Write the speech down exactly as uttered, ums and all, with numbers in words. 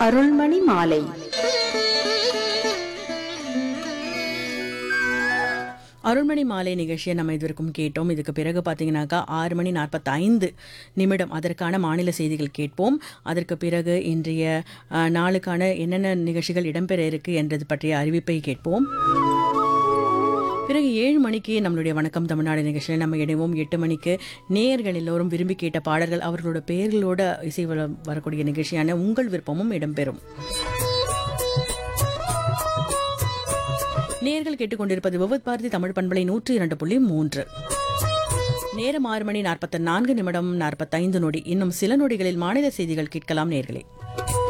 அருள்மணி மாலை. அருள்மணி மாலை நிகழ்ச்சியை நம்ம இதுவரைக்கும் கேட்டோம். இதுக்கு பிறகு பார்த்தீங்கன்னாக்கா ஆறு மணி நாற்பத்தி ஐந்து நிமிடம் அதற்கான மாநில செய்திகள் கேட்போம். அதற்கு பிறகு இன்றைய அஹ், நாளுக்கான என்னென்ன நிகழ்ச்சிகள் இடம்பெற இருக்கு என்றது பற்றிய அறிவிப்பை கேட்போம். பிறகு ஏழு மணிக்கு நம்மளுடைய வணக்கம் தமிழ்நாடு நிகழ்ச்சியில் நம்ம இணைவோம். எட்டு மணிக்கு நேயர்கள் எல்லோரும் விரும்பி கேட்ட பாடல்கள் அவர்களோட பெயர்களோட இசை வர- வரக்கூடிய நிகழ்ச்சியான உங்கள் விருப்பமும் இடம்பெறும். நேயர்கள் கேட்டுக்கொண்டிருப்பது விவத் பாரதி தமிழ் பண்பலை நூற்றி இரண்டு புள்ளி மூன்று. நேரம் ஆறு மணி நாற்பத்தி நான்கு நிமிடம் நாற்பத்தைந்து நொடி. இன்னும் சில நொடிகளில் மாநில செய்திகள் கேட்கலாம் நேயர்களே.